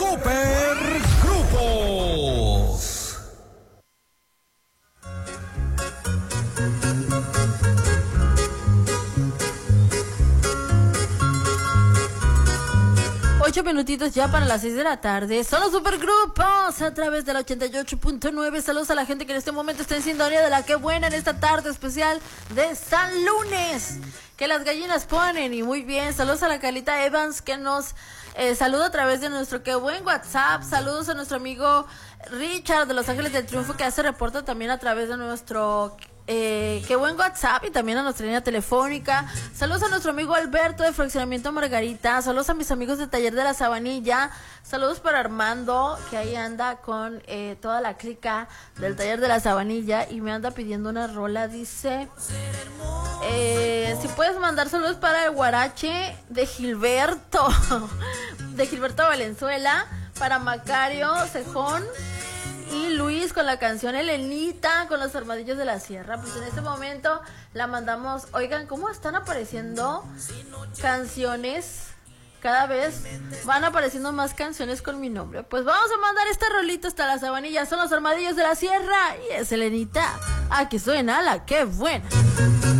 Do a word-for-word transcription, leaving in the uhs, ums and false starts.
Supergrupos. Ocho minutitos ya para las seis de la tarde. Son los supergrupos a través de la ochenta y ocho punto nueve. Saludos a la gente que en este momento está en sintonía de la que buena en esta tarde especial de San Lunes. Que las gallinas ponen y muy bien. Saludos a la Carlita Evans que nos eh, saluda a través de nuestro que buen WhatsApp. Saludos a nuestro amigo Richard de Los Ángeles del Triunfo que hace reporte también a través de nuestro... Eh, qué buen WhatsApp y también a nuestra línea telefónica. Saludos a nuestro amigo Alberto de Fraccionamiento Margarita. Saludos a mis amigos de Taller de la Sabanilla. Saludos para Armando que ahí anda con eh, toda la clica del Taller de la Sabanilla y me anda pidiendo una rola. Dice eh, si puedes mandar saludos para el Guarache de Gilberto de Gilberto Valenzuela, para Macario Cejón y Luis con la canción Elenita con los Armadillos de la Sierra. Pues en este momento la mandamos. Oigan, ¿cómo están apareciendo canciones? Cada vez van apareciendo más canciones con mi nombre. Pues vamos a mandar esta rolita hasta la Sabanilla. Son los Armadillos de la Sierra y es Elenita. Aquí suena la que buena.